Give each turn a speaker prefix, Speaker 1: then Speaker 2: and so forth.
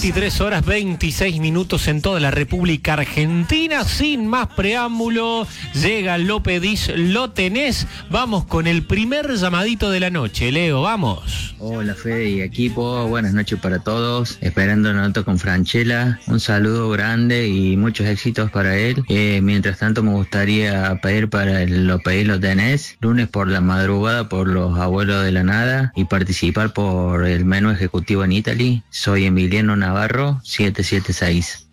Speaker 1: 23 horas 26 minutos en toda la República Argentina. Sin más preámbulo, llega Lo Pedís, Lo Tenés. Vamos con el primer llamadito de la noche. Leo, vamos.
Speaker 2: Hola Fede y equipo, buenas noches para todos. Esperando la nota con Franchella. Un saludo grande y muchos éxitos para él. Mientras tanto me gustaría pedir para el Lo Pedís, Lo Tenés, lunes por la madrugada por Los Abuelos de la Nada y participar por el menú ejecutivo en Italy. Soy Emiliano Navarro, 776.